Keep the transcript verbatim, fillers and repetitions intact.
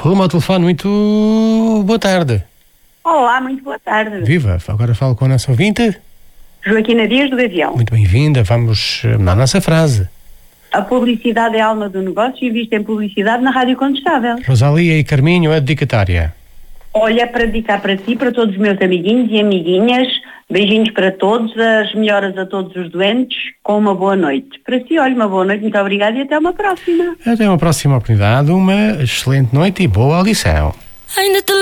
Rumo ao telefone, muito boa tarde. Olá, muito boa tarde. Viva, agora falo com a nossa ouvinte. Joaquina Dias do Gavião. Muito bem-vinda, vamos na nossa frase. A publicidade é a alma do negócio e vista em publicidade na Rádio Contestável. Rosalia e Carminho, a dedicatária. Olha, para dedicar para ti, para todos os meus amiguinhos e amiguinhas, beijinhos para todos, as melhoras a todos os doentes, com uma boa noite. Para si, olha, uma boa noite, muito obrigada e até uma próxima. Até uma próxima oportunidade, uma excelente noite e boa audição.